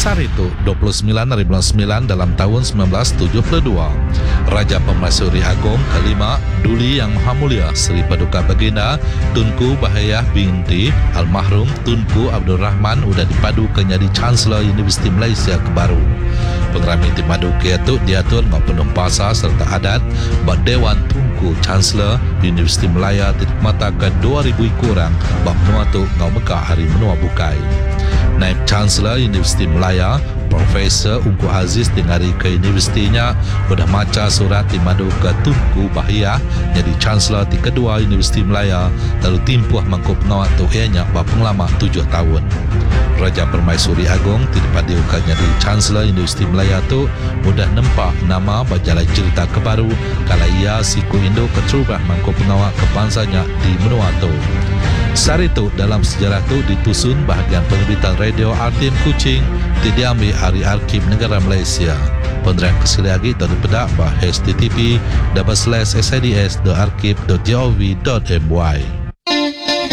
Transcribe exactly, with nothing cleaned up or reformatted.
Sari itu dua puluh sembilan hari bulan sembilan dalam tahun sembilan belas tujuh puluh dua, Raja Permaisuri Agong kelima Duli Yang Maha Mulia Seri Paduka Baginda Tunku Bahayah binti Almarhum Tunku Abdul Rahman udah dipadukan jadi Chancellor Universiti Malaysia kebaru. Pengerami di Maduke itu diatur maupun pasa serta adat buat Dewan Tunku Chancellor Universiti Melaya titik mata ke dua ribu kurang bak menua tu ngau Mekah hari menua bukai. Naib Chancellor Universiti Melaya Profesor Ungku Aziz tingari ke universitinya sudah maca surat di madu ke Tunku Bahiyah jadi Chancellor di kedua Universiti Melaya lalu timpuh mangkup ngawat tu ianya berpengalaman tujuh tahun. Raja Permaisuri Agong tidak diukan jadi Chancellor Universiti Melaya tu mudah nampak nama berjalan cerita kebaru kalau ia siku Indo keterubah mangkup pengawal kebangsanya di menua tu. Saat itu dalam sejarah itu ditusun bahagian penerbitan radio R T M Kuching tidak diambil hari Arkib Negara Malaysia. Penerang kesili lagi dan dipedak bah H T T P double slash s i d s dot arkib dot gov dot m y.